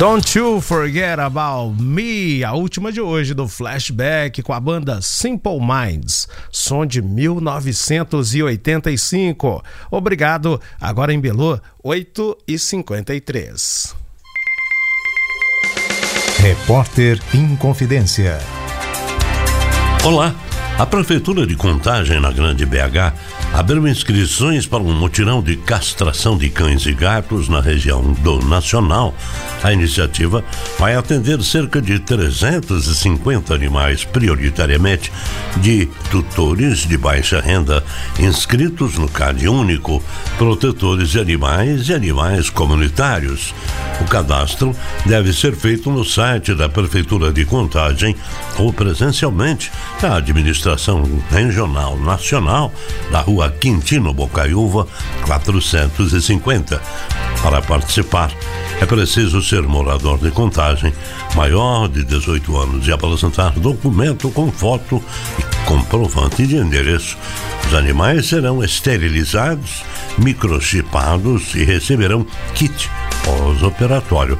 Don't You Forget About Me, a última de hoje do Flashback com a banda Simple Minds, som de 1985. Obrigado, agora em Belu, 8h53. Repórter Inconfidência. Olá, a Prefeitura de Contagem, na Grande BH, abriu inscrições para um mutirão de castração de cães e gatos na região do Nacional. A iniciativa vai atender cerca de 350 animais, prioritariamente de tutores de baixa renda, inscritos no CAD único, protetores de animais e animais comunitários. O cadastro deve ser feito no site da Prefeitura de Contagem ou presencialmente na Administração Regional Nacional, da Rua Quintino Bocaiúva, 450. Para participar, é preciso ser morador de Contagem, maior de 18 anos e apresentar documento com foto e comprovante de endereço. Os animais serão esterilizados, microchipados e receberão kit pós-operatório.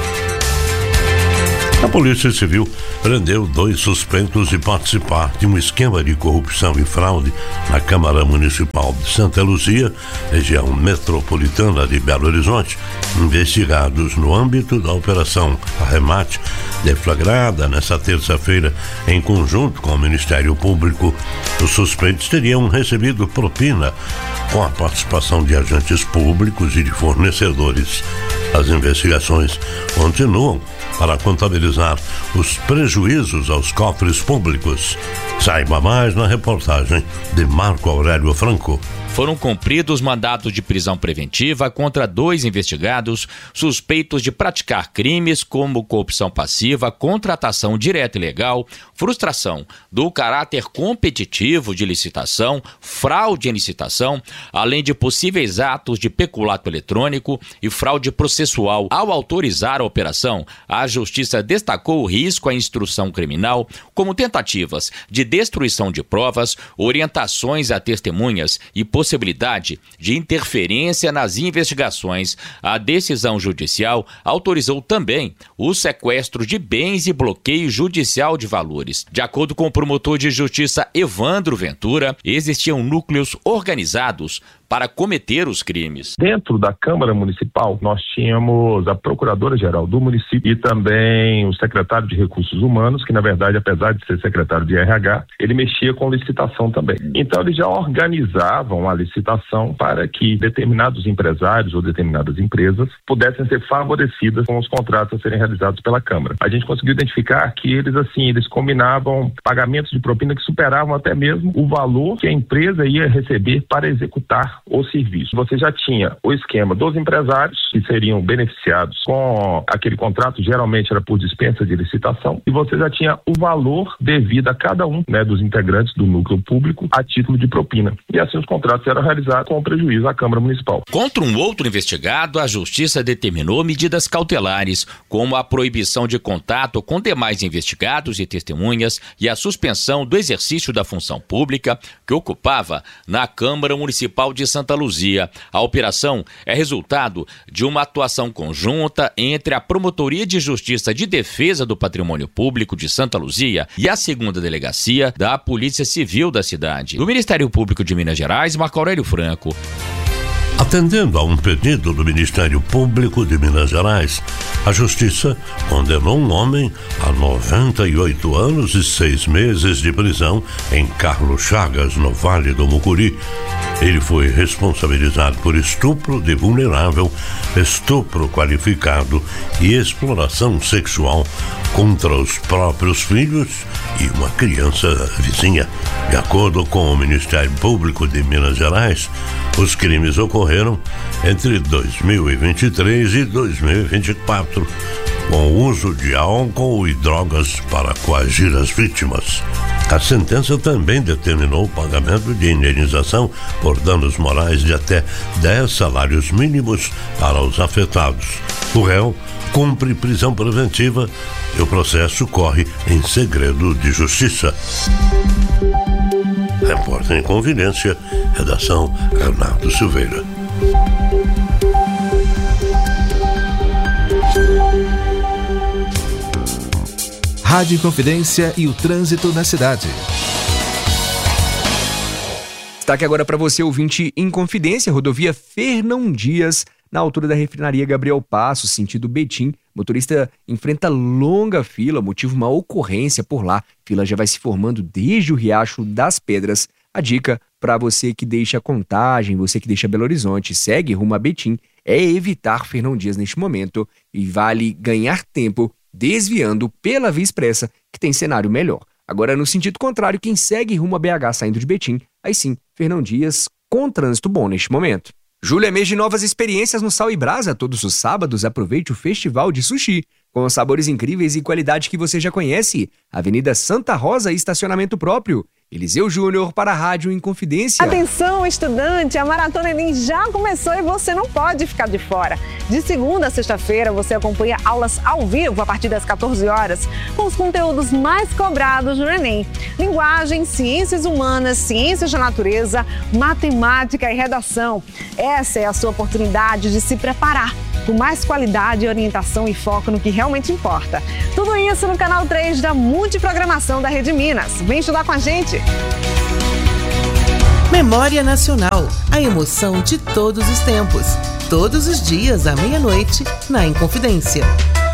A Polícia Civil prendeu 2 suspeitos de participar de um esquema de corrupção e fraude na Câmara Municipal de Santa Luzia, região metropolitana de Belo Horizonte, investigados no âmbito da Operação Arremate, deflagrada nesta terça-feira em conjunto com o Ministério Público. Os suspeitos teriam recebido propina com a participação de agentes públicos e de fornecedores. As investigações continuam para contabilizar os prejuízos aos cofres públicos. Saiba mais na reportagem de Marco Aurélio Franco. Foram cumpridos mandatos de prisão preventiva contra 2 investigados suspeitos de praticar crimes como corrupção passiva, contratação direta ilegal, frustração do caráter competitivo de licitação, fraude em licitação, além de possíveis atos de peculato eletrônico e fraude processual. Ao autorizar a operação, a Justiça destacou o risco à instrução criminal, como tentativas de destruição de provas, orientações a testemunhas e possibilidade de interferência nas investigações. A decisão judicial autorizou também o sequestro de bens e bloqueio judicial de valores. De acordo com o promotor de justiça Evandro Ventura, existiam núcleos organizados para cometer os crimes. Dentro da Câmara Municipal, nós tínhamos a Procuradora-Geral do município e também o secretário de Recursos Humanos, que na verdade, apesar de ser secretário de RH, ele mexia com licitação também. Então eles já organizavam a licitação para que determinados empresários ou determinadas empresas pudessem ser favorecidas com os contratos a serem realizados pela Câmara. A gente conseguiu identificar que eles combinavam pagamentos de propina que superavam até mesmo o valor que a empresa ia receber para executar o serviço. Você já tinha o esquema dos empresários, que seriam beneficiados com aquele contrato, geralmente era por dispensa de licitação, e você já tinha o valor devido a cada um, dos integrantes do núcleo público a título de propina. E assim os contratos eram realizados com prejuízo à Câmara Municipal. Contra um outro investigado, a Justiça determinou medidas cautelares, como a proibição de contato com demais investigados e testemunhas e a suspensão do exercício da função pública que ocupava na Câmara Municipal de Santa Luzia. A operação é resultado de uma atuação conjunta entre a Promotoria de Justiça de Defesa do Patrimônio Público de Santa Luzia e a 2ª Delegacia da Polícia Civil da cidade. Do Ministério Público de Minas Gerais, Marco Aurélio Franco. Atendendo a um pedido do Ministério Público de Minas Gerais, a Justiça condenou um homem a 98 anos e 6 meses de prisão em Carlos Chagas, no Vale do Mucuri. Ele foi responsabilizado por estupro de vulnerável, estupro qualificado e exploração sexual contra os próprios filhos e uma criança vizinha. De acordo com o Ministério Público de Minas Gerais, os crimes ocorreram entre 2023 e 2024, com o uso de álcool e drogas para coagir as vítimas. A sentença também determinou o pagamento de indenização por danos morais de até 10 salários mínimos para os afetados. O réu cumpre prisão preventiva e o processo corre em segredo de justiça. Repórter em Convivência, redação Renato Silveira. Rádio Inconfidência e o trânsito na cidade. Destaque agora para você, ouvinte Inconfidência, rodovia Fernão Dias, na altura da refinaria Gabriel Passo, sentido Betim. Motorista enfrenta longa fila, motivo uma ocorrência por lá. Fila já vai se formando desde o Riacho das Pedras. A dica para você que deixa Contagem, você que deixa Belo Horizonte, segue rumo a Betim, é evitar Fernão Dias neste momento e vale ganhar tempo desviando pela Via Expressa, que tem cenário melhor. Agora, no sentido contrário, quem segue rumo a BH saindo de Betim, aí sim, Fernão Dias com trânsito bom neste momento. Julho é mês de novas experiências no Sal e Brasa. Todos os sábados aproveite o Festival de Sushi, com sabores incríveis e qualidade que você já conhece. Avenida Santa Rosa e estacionamento próprio. Eliseu Júnior para a Rádio Inconfidência. Atenção, estudante! A Maratona Enem já começou e você não pode ficar de fora. De segunda a sexta-feira, você acompanha aulas ao vivo a partir das 14 horas, com os conteúdos mais cobrados no Enem. Linguagem, ciências humanas, ciências da natureza, matemática e redação. Essa é a sua oportunidade de se preparar com mais qualidade, orientação e foco no que realmente importa. Tudo isso no canal 3 da Multiprogramação da Rede Minas. Vem estudar com a gente! Memória Nacional, a emoção de todos os tempos. Todos os dias à meia-noite, na Inconfidência.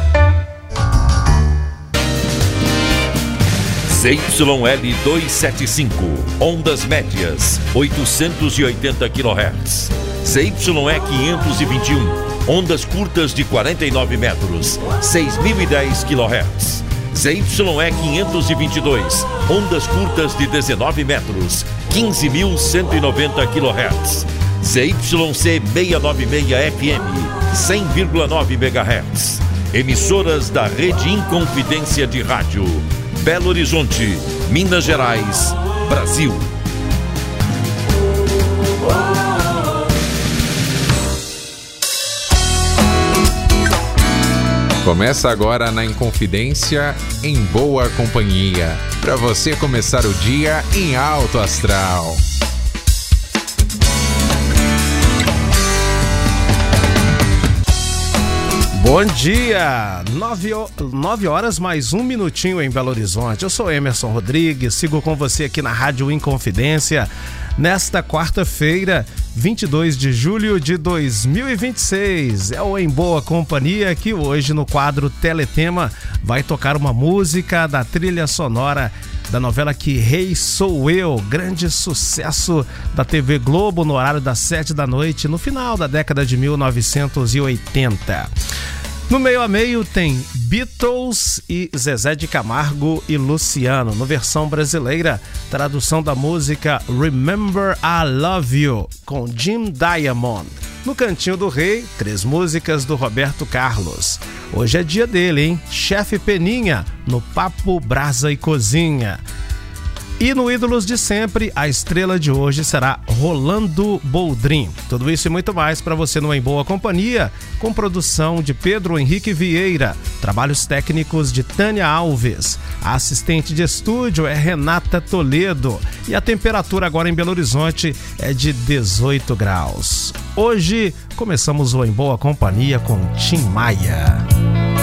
ZYL 275, ondas médias, 880 kHz. ZYE 521, ondas curtas de 49 metros, 6.010 kHz. ZYE 522, ondas curtas de 19 metros, 15.190 kHz. ZYC 696 FM, 100,9 MHz. Emissoras da Rede Inconfidência de Rádio. Belo Horizonte, Minas Gerais, Brasil. Começa agora na Inconfidência, em boa companhia, para você começar o dia em alto astral. Bom dia! 9 horas mais um minutinho em Belo Horizonte. Eu sou Emerson Rodrigues, sigo com você aqui na Rádio Inconfidência nesta quarta-feira, 22 de julho de 2026. É o Em Boa Companhia que hoje no quadro Teletema vai tocar uma música da trilha sonora da novela Que Rei Sou Eu, grande sucesso da TV Globo no horário das 7 da noite, no final da década de 1980. No meio a meio tem Beatles e Zezé de Camargo e Luciano. No versão brasileira, tradução da música Remember I Love You, com Jim Diamond. No Cantinho do Rei, 3 músicas do Roberto Carlos. Hoje é dia dele, hein? Chefe Peninha, no Papo Brasa e Cozinha. E no Ídolos de Sempre, a estrela de hoje será Rolando Boldrin. Tudo isso e muito mais para você no Em Boa Companhia, com produção de Pedro Henrique Vieira, trabalhos técnicos de Tânia Alves. A assistente de estúdio é Renata Toledo e a temperatura agora em Belo Horizonte é de 18 graus. Hoje começamos o Em Boa Companhia com Tim Maia.